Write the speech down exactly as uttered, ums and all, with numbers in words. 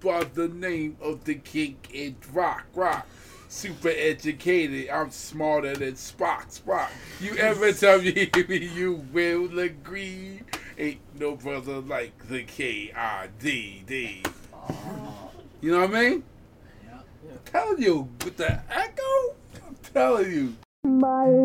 by the name of the king in rock, rock. Super educated, I'm smarter than Spock, Spock. You ever tell me you will agree? Ain't no brother like the K I D D. You know what I mean? Yeah. I'm telling you, with the echo, I'm telling you. Bye.